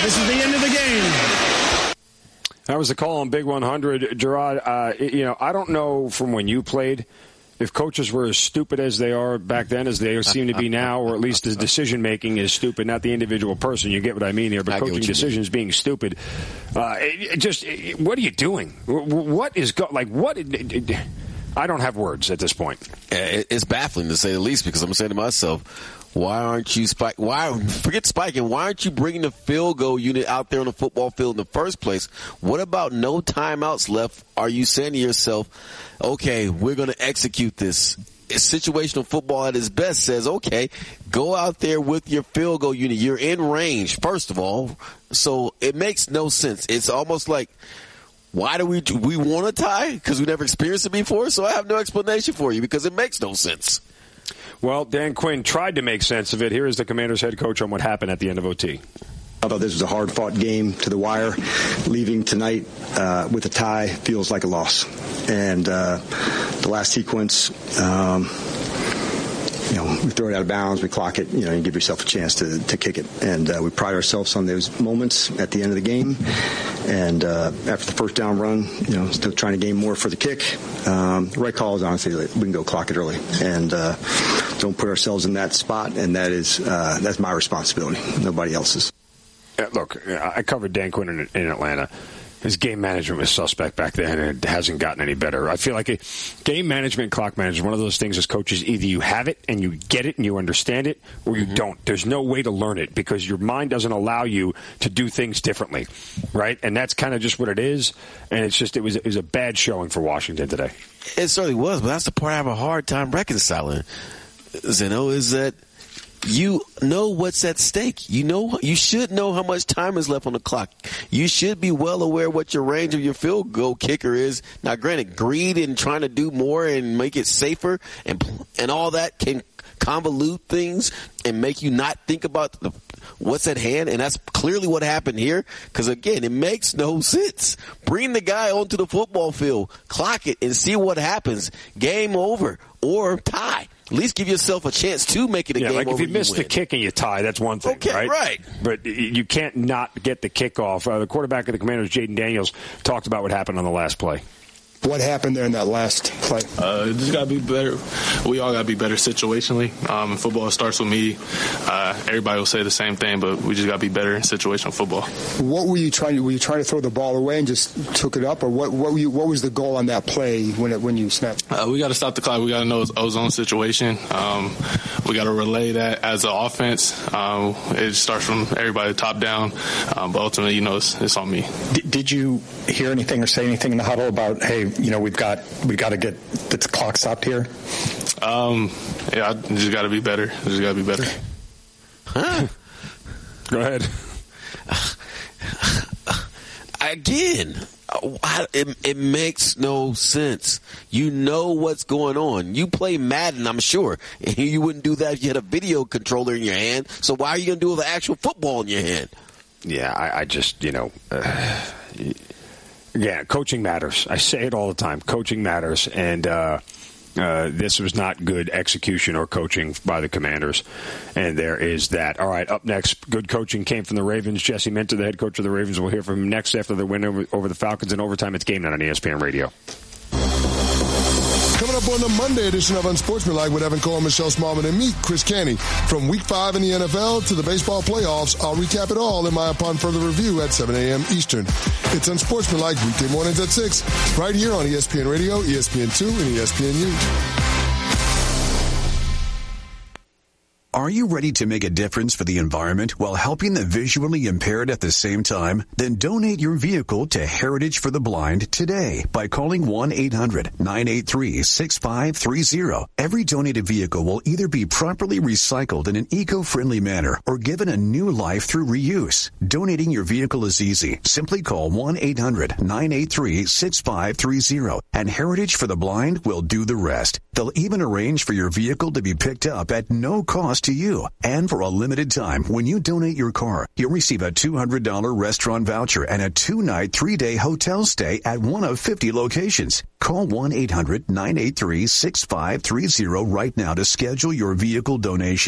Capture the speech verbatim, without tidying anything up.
This is the end of the game. That was the call on Big one hundred. Gerard, uh, you know, I don't know from when you played if coaches were as stupid as they are back then as they seem to be now, or at least the decision-making is stupid, not the individual person. You get what I mean here, but I coaching decisions mean. being stupid. Uh, it, it just, it, what are you doing? What is, go- like, what? It, it, I don't have words at this point. It's baffling to say the least, because I'm saying to myself, why aren't you spike? Why forget spiking? Why aren't you bringing the field goal unit out there on the football field in the first place? What about no timeouts left? Are you saying to yourself, okay, we're going to execute this? It's situational football at its best says, okay, go out there with your field goal unit. You're in range, first of all. So it makes no sense. It's almost like, why do we we want to tie? Because we never experienced it before. So I have no explanation for you, because it makes no sense. Well, Dan Quinn tried to make sense of it. Here is the Commanders head coach on what happened at the end of O T. I thought this was a hard-fought game to the wire. Leaving tonight uh, with a tie feels like a loss. And uh, the last sequence, um, you know, we throw it out of bounds, we clock it, you know, and give yourself a chance to, to kick it. And uh, we pride ourselves on those moments at the end of the game. And uh, after the first down run, you know, still trying to gain more for the kick. Um, the right call is honestly, we can go clock it early. And uh, don't put ourselves in that spot. And that is uh, that's my responsibility, nobody else's. Yeah, look, I covered Dan Quinn in, in Atlanta. His game management was suspect back then, and it hasn't gotten any better. I feel like a game management, clock management, one of those things as coaches, either you have it and you get it and you understand it, or you mm-hmm. don't. There's no way to learn it because your mind doesn't allow you to do things differently, right? And that's kind of just what it is, and it's just it was, it was a bad showing for Washington today. It certainly was, but that's the part I have a hard time reconciling, Zeno, is that you know what's at stake. You know, you should know how much time is left on the clock. You should be well aware what your range of your field goal kicker is. Now, granted, greed and trying to do more and make it safer and and all that can convolute things and make you not think about the, what's at hand. And that's clearly what happened here. Because, again, it makes no sense. Bring the guy onto the football field, clock it, and see what happens. Game over or tie. At least give yourself a chance to make it a yeah, game like over. If you miss the kick and you tie, that's one thing, okay, right? right? But you can't not get the kickoff. Uh, the quarterback of the Commanders, Jaden Daniels, talked about what happened on the last play. What happened there in that last play? Uh, just got to be better. We all got to be better situationally. Um, in football, it starts with me. Uh, everybody will say the same thing, but we just got to be better in situational football. What were you trying to? Were you trying to throw the ball away and just took it up, or what? What, were you, what was the goal on that play when it, when you snapped? Uh, we got to stop the clock. We got to know it's ozone situation. Um, we got to relay that as an offense. Um, it starts from everybody top down, um, but ultimately, you know, it's, it's on me. Did, did you hear anything or say anything in the huddle about, hey, you know, we've got we got to get the clock stopped here? Um, yeah, I just got to be better. I just got to be better. Huh? Go ahead. Again, it, it makes no sense. You know what's going on. You play Madden, I'm sure. You wouldn't do that if you had a video controller in your hand. So why are you going to do it with an actual football in your hand? Yeah, I, I just, you know... Uh, Yeah, coaching matters. I say it all the time. Coaching matters, and uh, uh, this was not good execution or coaching by the Commanders, and there is that. All right, up next, good coaching came from the Ravens. Jesse Minter, the head coach of the Ravens, we'll hear from him next after the win over, over the Falcons in overtime. It's Game Night on E S P N Radio. Coming up on the Monday edition of Unsportsmanlike with Evan Cole, Michelle Smallman, and me, Chris Canty. From Week five in the N F L to the baseball playoffs, I'll recap it all in my Upon Further Review at seven a.m. Eastern. It's Unsportsmanlike weekday mornings at six, right here on E S P N Radio, E S P N two, and E S P N U. Are you ready to make a difference for the environment while helping the visually impaired at the same time? Then donate your vehicle to Heritage for the Blind today by calling one eight hundred nine eight three six five three zero. Every donated vehicle will either be properly recycled in an eco-friendly manner or given a new life through reuse. Donating your vehicle is easy. Simply call one eight hundred nine eight three six five three zero and Heritage for the Blind will do the rest. They'll even arrange for your vehicle to be picked up at no cost to you. And for a limited time, when you donate your car, you'll receive a two hundred dollars restaurant voucher and a two-night, three-day hotel stay at one of fifty locations. Call one eight hundred nine eight three six five three zero right now to schedule your vehicle donation.